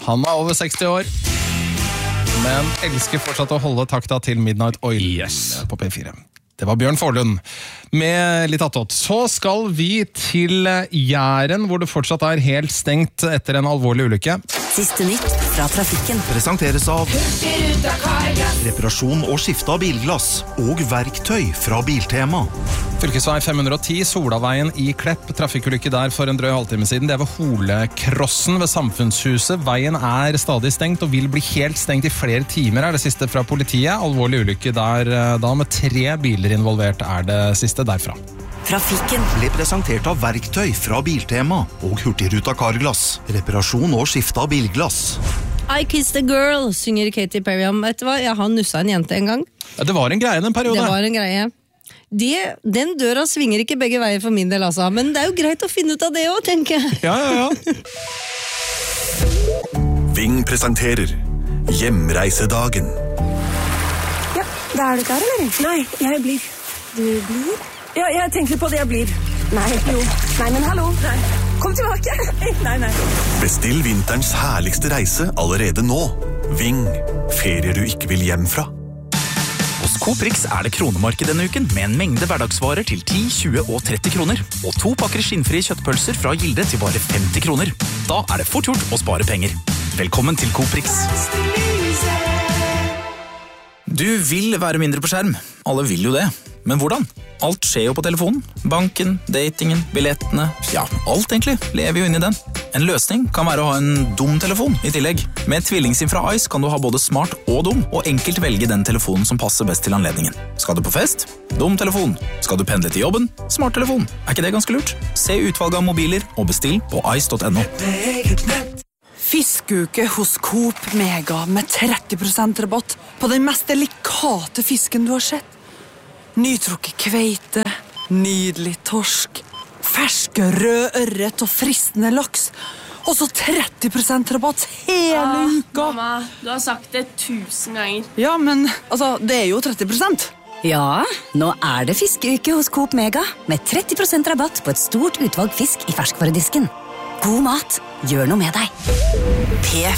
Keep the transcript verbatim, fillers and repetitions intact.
Han er over seksti år, men elsker fortsatt å holde takta til Midnight Oil yes. på P fire. Det var Bjørn Forlund med litt attåt. Så skal vi til Jæren, hvor det fortsatt er helt stengt etter en alvorlig ulykke. Siste nytt fra trafikken. Presenteres av reparasjon og skifte av bilglass og verktøy fra Biltema. Fylkesvei fem hundre og ti, Solaveien i Klepp, trafikkulykke der for en drøy halvtime siden. Det var Holekrossen ved Samfunnshuset. Veien er stadig stengt og vil bli helt stengt i flere timer, er det siste fra politiet. Alvorlig ulykke der da med tre biler involvert er det siste derfra. Trafikken ble presentert av verktøy fra Biltema og Hurtigruta Carglass. Reparasjon og skifte av bilglass. I kissed a girl, synger Katy Perry om. Vet du hva, jeg har nussa en jente en gang. Ja, det var en greie den periode. Det var en greie. Det, den døra svinger ikke begge veier for min del, altså. Men det er jo greit å finne ut av det også, tenker jeg. Ja, ja, ja. Ving presenterer Hjemreisedagen. Ja, da er du klar, eller? Nei, jeg blir. Du blir? Ja, jeg tenker på det jeg blir. Nei, jo. Nei, men hallo. Nei. Kom tilbake. Nei, nei. Bestill vinterens herligste reise allerede nå. Ving, ferier du ikke vil hjem fra. Hos Coprix er det kronemarked denne uken med en mengde hverdagsvarer til ti, tjue og tretti kroner. Og to pakker skinnfrie kjøttpølser fra Gilde til bare femti kroner. Da er det fort gjort å spare penger. Velkommen til Coprix. Du vil være mindre på skjerm. Alle vil jo det. Men hvordan? Alt skjer jo på telefonen. Banken, datingen, billettene. Ja, alt egentlig lever jo inn i den. En løsning kan være å ha en dum telefon i tillegg. Med TvillingSIM fra Ice kan du ha både smart og dum, og enkelt velge den telefonen som passer best til anledningen. Skal du på fest? Dum telefon. Skal du pendle til jobben? Smart telefon. Er ikke det ganske lurt? Se utvalget av mobiler og bestill på ice punktum no. Fiskeuke hos Coop Mega med tretti prosent rabatt på den mest delikate fisken du har sett. Nytrukket kveite, nydelig torsk, ferske rød ørret og fristende laks. Og så tretti prosent rabatt hele ah, uka. Mamma, du har sagt det tusen ganger. Ja, men altså, det er jo tretti prosent. Ja, nå er det fiskeuke hos Coop Mega med tretti prosent rabatt på et stort utvalg fisk i ferskvaredisken. God mat, gjør noe med deg. P